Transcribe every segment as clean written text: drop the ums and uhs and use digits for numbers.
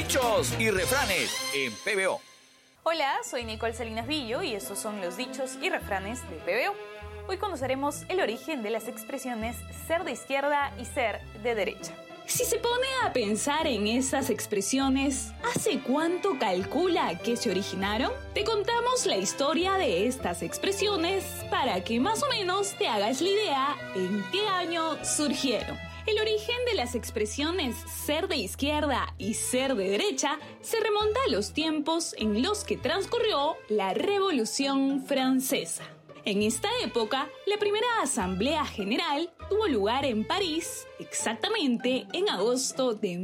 Dichos y refranes en PBO. Hola, soy Nicole Salinas Villo y estos son los dichos y refranes de PBO. Hoy conoceremos el origen de las expresiones ser de izquierda y ser de derecha. Si se pone a pensar en esas expresiones, ¿hace cuánto calcula que se originaron? Te contamos la historia de estas expresiones para que más o menos te hagas la idea en qué año surgieron. El origen de las expresiones ser de izquierda y ser de derecha se remonta a los tiempos en los que transcurrió la Revolución Francesa. En esta época, la primera Asamblea General tuvo lugar en París, exactamente en agosto de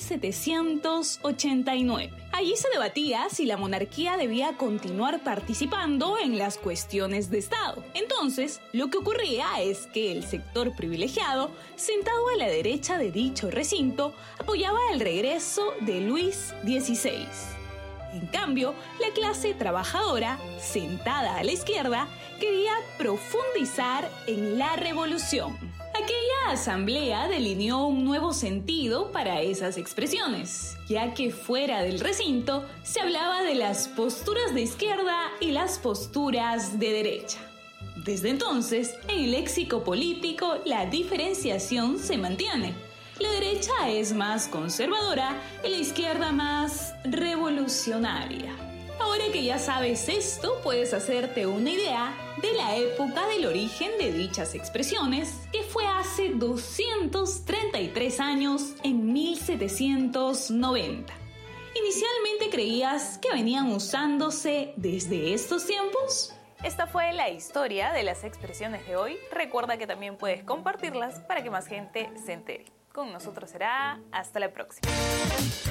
1789. Allí se debatía si la monarquía debía continuar participando en las cuestiones de Estado. Entonces, lo que ocurría es que el sector privilegiado, sentado a la derecha de dicho recinto, apoyaba el regreso de Luis XVI. En cambio, la clase trabajadora, sentada a la izquierda, quería profundizar en la revolución. Aquella asamblea delineó un nuevo sentido para esas expresiones, ya que fuera del recinto se hablaba de las posturas de izquierda y las posturas de derecha. Desde entonces, en el léxico político, la diferenciación se mantiene. La derecha es más conservadora y la izquierda más revolucionaria. Ahora que ya sabes esto, puedes hacerte una idea de la época del origen de dichas expresiones, que fue hace 233 años, en 1790. ¿Inicialmente creías que venían usándose desde estos tiempos? Esta fue la historia de las expresiones de hoy. Recuerda que también puedes compartirlas para que más gente se entere. Con nosotros será hasta la próxima.